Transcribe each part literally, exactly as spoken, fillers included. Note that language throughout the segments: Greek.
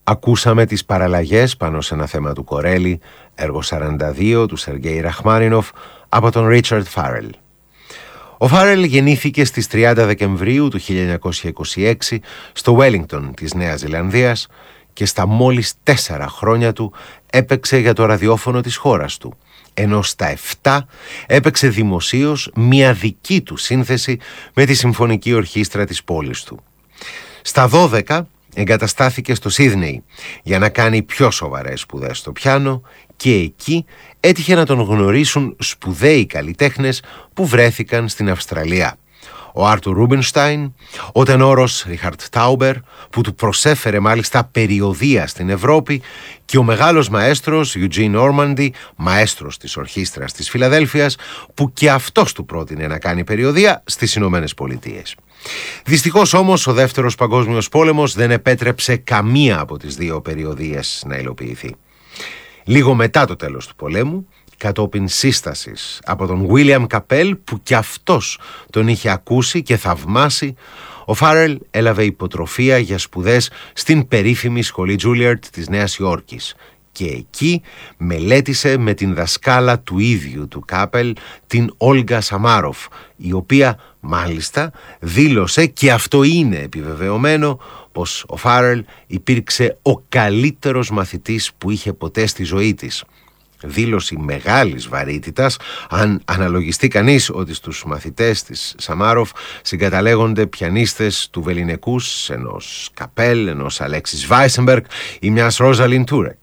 Ακούσαμε τις παραλλαγές πάνω σε ένα θέμα του Κορέλη, έργο σαράντα δύο του Σεργέη Ραχμάνινοφ, από τον Ρίτσαρντ Φάρελ. Ο Φάρελ γεννήθηκε στις τριάντα Δεκεμβρίου του χίλια εννιακόσια είκοσι έξι στο Wellington της Νέας Ζηλανδίας και στα μόλις τέσσερα χρόνια του έπαιξε για το ραδιόφωνο της χώρας του, ενώ στα επτά έπαιξε δημοσίως μια δική του σύνθεση με τη Συμφωνική Ορχήστρα της πόλης του. Στα δώδεκα εγκαταστάθηκε στο Σίδνεϊ για να κάνει πιο σοβαρές σπουδές στο πιάνο και εκεί έτυχε να τον γνωρίσουν σπουδαίοι καλλιτέχνες που βρέθηκαν στην Αυστραλία. Ο Άρτουρ Ρούμπενστάιν, ο τενόρος Ρίχαρτ Τάουμπερ, που του προσέφερε μάλιστα περιοδεία στην Ευρώπη, και ο μεγάλος μαέστρος Eugene Ormandy, μαέστρος της Ορχήστρας της Φιλαδέλφειας, που και αυτός του πρότεινε να κάνει περιοδεία στις Ηνωμένες Πολιτείες. Δυστυχώς όμως ο Δεύτερος Παγκόσμιος Πόλεμος δεν επέτρεψε καμία από τις δύο περιοδίες να υλοποιηθεί. Λίγο μετά το τέλος του πολέμου, κατόπιν σύστασης από τον William Καπέλ, που κι αυτός τον είχε ακούσει και θαυμάσει, ο Φάρελ έλαβε υποτροφία για σπουδές στην περίφημη σχολή Τζούλιαρτ της Νέας Υόρκης και εκεί μελέτησε με την δασκάλα του ίδιου του Κάπελ, την Όλγα Σαμάροφ, η οποία μάλιστα δήλωσε, και αυτό είναι επιβεβαιωμένο, πως ο Φάρελ υπήρξε ο καλύτερος μαθητής που είχε ποτέ στη ζωή της. Δήλωση μεγάλης βαρύτητας, αν αναλογιστεί κανείς ότι στους μαθητές της Σαμάροφ συγκαταλέγονται πιανίστες του Βεληνικούς, ενός Καπέλ, ενός Αλέξης Βάισεμπεργκ ή μιας Ρόζαλιν Τούρεκ.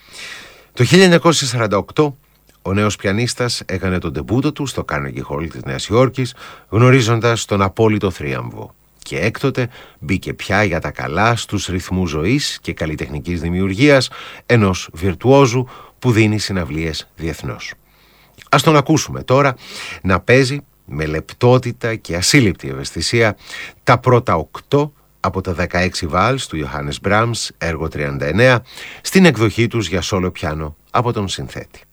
Το χίλια εννιακόσια σαράντα οκτώ ο νέος πιανίστας έκανε τον ντεμπούτο του στο Carnegie Hall της Νέας Υόρκης, γνωρίζοντας τον απόλυτο θρίαμβο. Και έκτοτε μπήκε πια για τα καλά στους ρυθμούς ζωής και καλλιτεχνικής δημιουργίας ενός βιρτουόζου που δίνει συναυλίες διεθνώς. Ας τον ακούσουμε τώρα να παίζει με λεπτότητα και ασύλληπτη ευαισθησία τα πρώτα οκτώ από τα δεκαέξι βάλς του Johannes Brahms, έργο τριάντα εννέα, στην εκδοχή τους για σόλο πιάνο από τον συνθέτη.